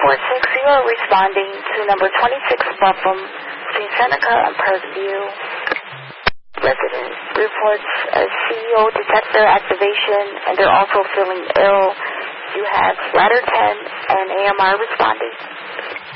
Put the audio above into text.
you are responding to number 26 Buffum, St. Seneca and Parkview. Resident reports a CEO detector activation, and they're also feeling ill. You have ladder 10 and AMR responding.